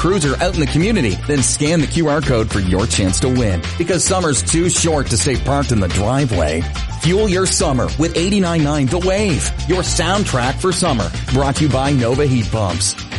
cruiser out in the community, then scan the QR code for your chance to win. Because summer's too short to stay parked in the driveway. Fuel your summer with 89.9 The Wave, your soundtrack for summer. Brought to you by Nova Heat Pumps.